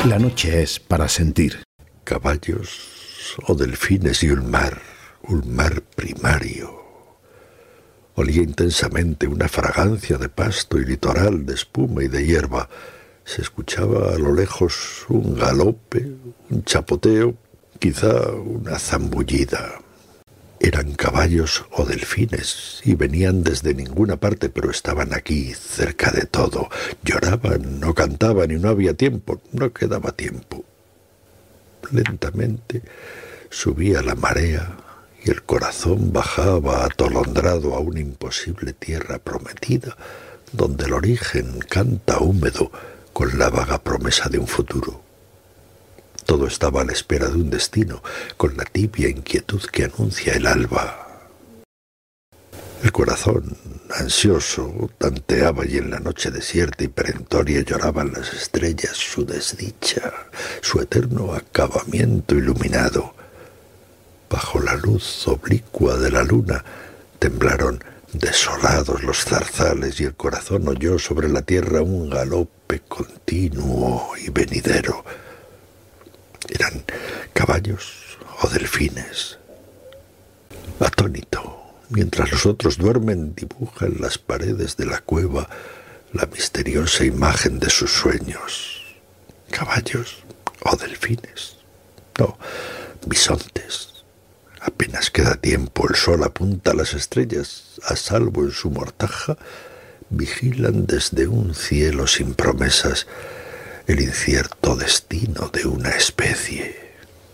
La noche es para sentir. Caballos o delfines y un mar primario. Olía intensamente una fragancia de pasto y litoral, de espuma y de hierba. Se escuchaba a lo lejos un galope, un chapoteo, quizá una zambullida. Eran caballos o delfines y venían desde ninguna parte, pero estaban aquí, cerca de todo. Lloraban, no cantaban y no había tiempo, no quedaba tiempo. Lentamente subía la marea y el corazón bajaba atolondrado a una imposible tierra prometida, donde el origen canta húmedo con la vaga promesa de un futuro. Todo estaba a la espera de un destino, con la tibia inquietud que anuncia el alba. El corazón, ansioso, tanteaba y en la noche desierta y perentoria lloraban las estrellas su desdicha, su eterno acabamiento iluminado. Bajo la luz oblicua de la luna temblaron desolados los zarzales y el corazón oyó sobre la tierra un galope continuo y venidero. Eran caballos o delfines. Atónito, mientras los otros duermen, dibuja en las paredes de la cueva la misteriosa imagen de sus sueños. Caballos o delfines. No, bisontes. Apenas queda tiempo, el sol apunta a las estrellas, a salvo en su mortaja, vigilan desde un cielo sin promesas el incierto destino de una especie.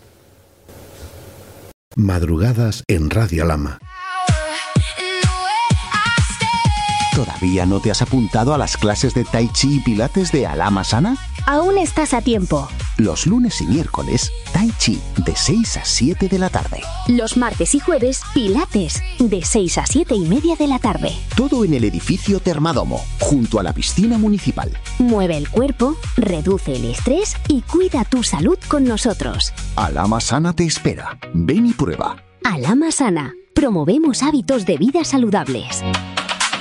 Madrugadas en Radio Alhama. ¿Todavía no te has apuntado a las clases de Tai Chi y Pilates de Alhama Sana? Aún estás a tiempo. Los lunes y miércoles, Tai Chi de 6 a 7 de la tarde. Los martes y jueves, Pilates de 6 a 7 y media de la tarde. Todo en el edificio Termadomo, junto a la piscina municipal. Mueve el cuerpo, reduce el estrés y cuida tu salud con nosotros. Alhama Sana te espera. Ven y prueba. Alhama Sana. Promovemos hábitos de vida saludables.